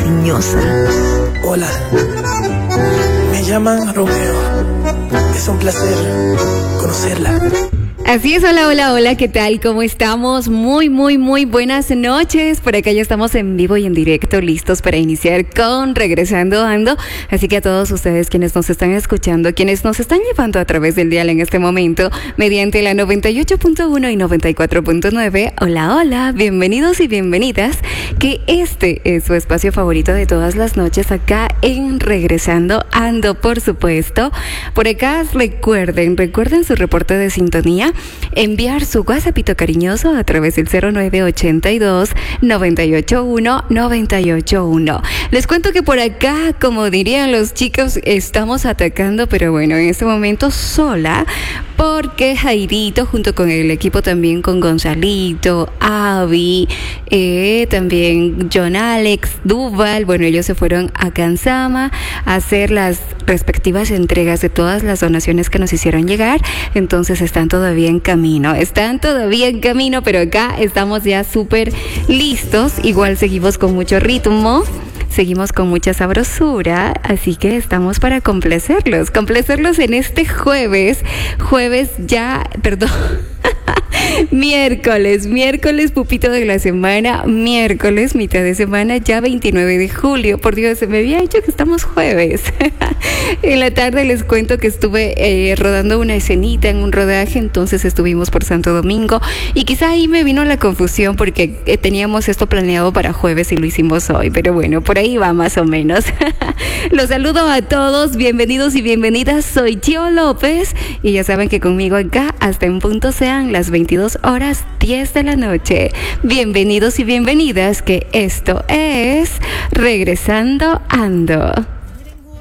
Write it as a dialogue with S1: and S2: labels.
S1: cariñosa.
S2: Hola, me llaman Romeo. Es un placer conocerla.
S3: Así es, hola, hola, hola, ¿qué tal? ¿Cómo estamos? Muy buenas noches. Por acá ya estamos en vivo y en directo, listos para iniciar con Regresando Ando. Así que a todos ustedes quienes nos están escuchando, quienes nos están llevando a través del dial en este momento, mediante la 98.1 y 94.9, hola, bienvenidos y bienvenidas, que este es su espacio favorito de todas las noches acá en Regresando Ando, por supuesto. Por acá recuerden su reporte de sintonía, enviar su WhatsAppito cariñoso a través del 0982-981-981. Les cuento que por acá, como dirían los chicos, estamos atacando, pero bueno, en este momento sola, porque Jairito, junto con el equipo también con Gonzalito, Avi, también John Alex, Duval, bueno, ellos se fueron a Kansama a hacer las respectivas entregas de todas las donaciones que nos hicieron llegar. Entonces están todavía en camino, pero acá estamos ya súper listos. Igual seguimos con mucho ritmo, seguimos con mucha sabrosura, así que estamos para complacerlos en este jueves ya, perdón. miércoles, pupito de la semana, miércoles, mitad de semana, ya 29 de julio. Por Dios, se me había dicho que estamos jueves. En la tarde les cuento que estuve rodando una escenita en un rodaje, entonces estuvimos por Santo Domingo y quizá ahí me vino la confusión porque teníamos esto planeado para jueves y lo hicimos hoy, pero bueno, por ahí va más o menos. Los saludo a todos, bienvenidos y bienvenidas, soy Chio López y ya saben que conmigo acá hasta en punto sean las 22:10 de la noche. Bienvenidos y bienvenidas, que esto es Regresando Ando.